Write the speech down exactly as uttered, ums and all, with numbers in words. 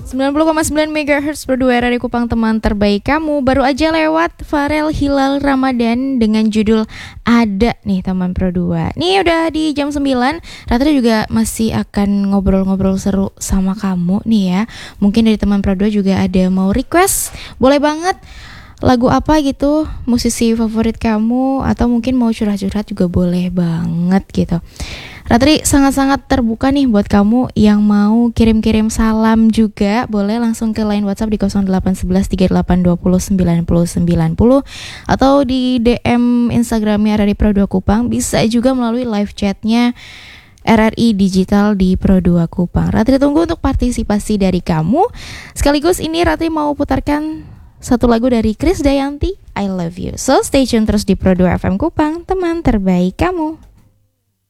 sembilan puluh koma sembilan megahertz Pro dua R R I Kupang, teman terbaik kamu. Baru aja lewat Farel Hilal Ramadan dengan judul Ada nih teman Pro dua. Nih udah di jam sembilan. Ratri juga masih akan ngobrol-ngobrol seru sama kamu nih ya. Mungkin dari teman Pro dua juga ada mau request, boleh banget. Lagu apa gitu, musisi favorit kamu, atau mungkin mau curhat-curhat juga boleh banget gitu. Ratri sangat-sangat terbuka nih buat kamu yang mau kirim-kirim salam juga. Boleh langsung ke line WhatsApp di nol delapan satu satu tiga delapan dua nol sembilan nol sembilan nol, atau di D M Instagramnya R R I Pro dua Kupang. Bisa juga melalui live chatnya R R I Digital di Pro dua Kupang. Ratri tunggu untuk partisipasi dari kamu. Sekaligus ini Ratri mau putarkan satu lagu dari Krisdayanti, I Love You. So stay tune terus di Pro dua F M Kupang, teman terbaik kamu.